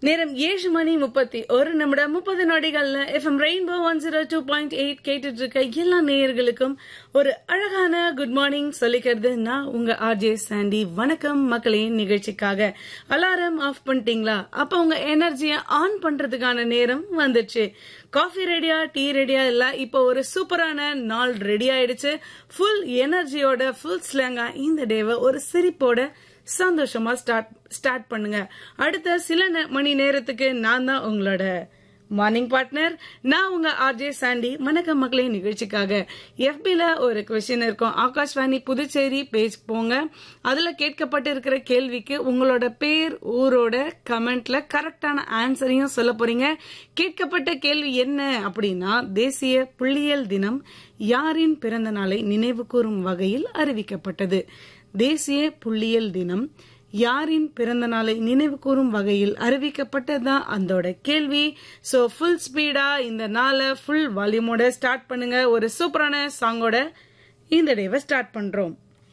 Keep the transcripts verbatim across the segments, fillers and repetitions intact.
நேரம் ஏழு மணி முப்பத்தி ஒரு நிமிடம் முப்பது நொடிகள்ல FM rainbow one zero two point eight கேட்டுட்டு இருக்க எல்லா நேயர்களுக்கும் ஒரு அழகான குட் மார்னிங் சொல்லிக்கிறது நான் உங்க ஆர்ஜே சாண்டி. வணக்கம் மக்களே. நிகழ்ச்சிக்காக அலாரம் ஆஃப் பண்ணிட்டீங்களா? அப்ப உங்க எனர்ஜியை ஆன் பண்றதுக்கான நேரம் வந்துச்சு. காஃபி ரெடியா, டீ ரெடியா? இல்ல இப்போ ஒரு சூப்பரான நாள் ரெடி ஆயிடுச்சு. ஃபுல் எனர்ஜியோட ஃபுல் ஸ்லாங்கா இந்த டேவை ஒரு சிரிப்போட சந்தோஷமா ஸ்டார்ட் ஸ்டார்ட் பண்ணுங்க. அடுத்த சில மணி நேரத்துக்கு நான் தான் உங்களோட மார்னிங் பார்ட்னர். நான் உங்க ஆர்ஜே சாண்டி. வணக்கம் மக்களே. நிகழ்ச்சிக்காக எஃபில ஒரு கொஸ்டின் இருக்கும். ஆகாஷ்வாணி புதுச்சேரி பேஜ் போங்க. அதுல கேட்கப்பட்டு இருக்கிற கேள்விக்கு உங்களோட பேர், ஊரோட கமெண்ட்ல கரெக்டான ஆன்சரையும் சொல்ல போறீங்க. கேட்கப்பட்ட கேள்வி என்ன அப்படின்னா, தேசிய புள்ளியியல் தினம் யாரின் பிறந்த நாளை நினைவு கூறும் வகையில் அறிவிக்கப்பட்டது? தேசிய புள்ளியியல் தினம் யாரின் பிறந்த நாளை நினைவு கூறும் வகையில் அறிவிக்கப்பட்டதுதான் அதோட கேள்வி. சோ ஃபுல் ஸ்பீடா இந்த நாளை ஃபுல் வால்யூமோட ஸ்டார்ட் பண்ணுங்க. ஒரு சூப்பரான சாங்கோட இந்த டேவை ஸ்டார்ட் பண்றோம்.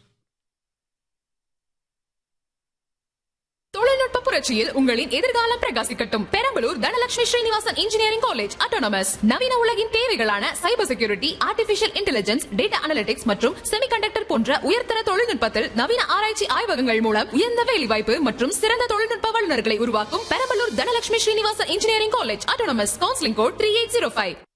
தொழில்நுட்ப புரட்சியில் உங்களின் எதிர்காலம் பிரகாசிக்கட்டும். Perambalur Dhanalakshmi Srinivasan engineering college autonomous நவீன உலகின் தேவைகளான cyber security, artificial intelligence, data analytics மற்றும் செமிகண்டக்டர் போன்ற உயர்தர தொழில்நுட்பத்தில் நவீன ஆராய்ச்சி ஆய்வகங்கள் மூலம் உயர்ந்த வேலைவாய்ப்பு மற்றும் சிறந்த தொழில்நுட்ப வல்லுநர்களை உருவாக்கும் Perambalur Dhanalakshmi Srinivasan engineering college autonomous. Counselling code three eight zero five.